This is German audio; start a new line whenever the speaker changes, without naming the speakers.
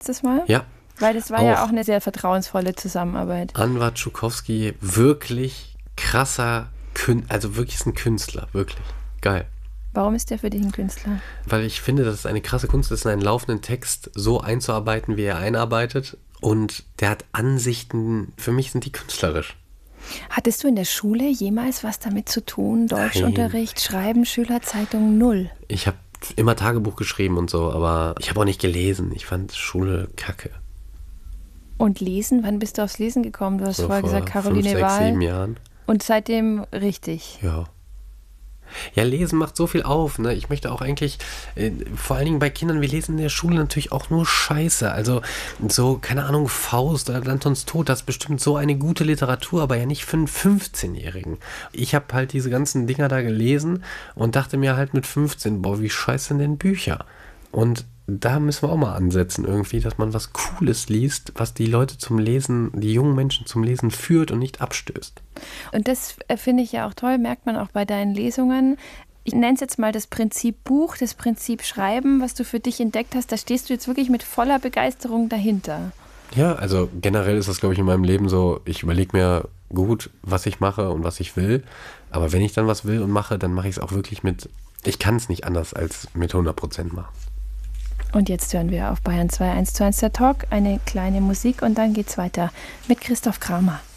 letztes Mal?
Ja.
Weil das war ja auch eine sehr vertrauensvolle Zusammenarbeit.
Anwar Tschukowski, wirklich krasser Künstler, also wirklich ist ein Künstler, wirklich. Geil.
Warum ist der für dich ein Künstler?
Weil ich finde, dass es eine krasse Kunst ist, einen laufenden Text so einzuarbeiten, wie er einarbeitet. Und der hat Ansichten, für mich sind die künstlerisch.
Hattest du in der Schule jemals was damit zu tun? Deutschunterricht, Schreiben, Schülerzeitung, null?
Ich habe immer Tagebuch geschrieben und so, aber ich habe auch nicht gelesen. Ich fand Schule kacke.
Und Lesen? Wann bist du aufs Lesen gekommen? Du hast
So
vorher gesagt, Caroline
5, 6,
Wahl.
7 Jahren.
Und seitdem richtig?
Ja. Ja, Lesen macht so viel auf, ne? Ich möchte auch eigentlich, vor allen Dingen bei Kindern, wir lesen in der Schule natürlich auch nur Scheiße. Also so, keine Ahnung, Faust oder Dantons Tod, das ist bestimmt so eine gute Literatur, aber ja nicht für einen 15-Jährigen. Ich habe halt diese ganzen Dinger da gelesen und dachte mir halt mit 15, boah, wie scheiße sind denn Bücher? Und da müssen wir auch mal ansetzen irgendwie, dass man was Cooles liest, was die Leute zum Lesen, die jungen Menschen zum Lesen führt und nicht abstößt.
Und das finde ich ja auch toll, merkt man auch bei deinen Lesungen. Ich nenne es jetzt mal das Prinzip Buch, das Prinzip Schreiben, was du für dich entdeckt hast. Da stehst du jetzt wirklich mit voller Begeisterung dahinter.
Ja, also generell ist das, glaube ich, in meinem Leben so, ich überlege mir gut, was ich mache und was ich will. Aber wenn ich dann was will und mache, dann mache ich es auch wirklich ich kann es nicht anders als mit 100% machen.
Und jetzt hören wir auf Bayern 2 1:1 der Talk eine kleine Musik und dann geht's weiter mit Christoph Kramer.